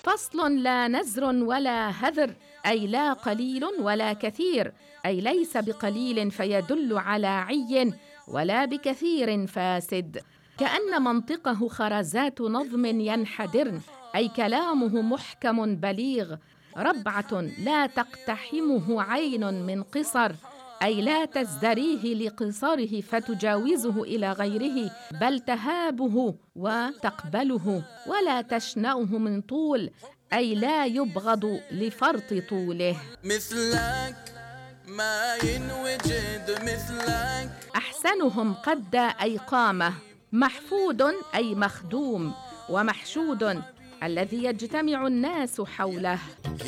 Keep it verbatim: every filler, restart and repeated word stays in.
فصل لا نزر ولا هذر، أي لا قليل ولا كثير، أي ليس بقليل فيدل على عي ولا بكثير فاسد. كأن منطقه خرزات نظم ينحدرن، أي كلامه محكم بليغ. ربعة لا تقتحمه عين من قصر، أي لا تزدريه لقصره فتجاوزه إلى غيره، بل تهابه وتقبله. ولا تشنأه من طول، أي لا يبغض لفرط طوله. مثلك ما ينوجد مثلك. أحسنهم قد، أي قامة. محفود أي مخدوم، ومحشود الذي يجتمع الناس حوله.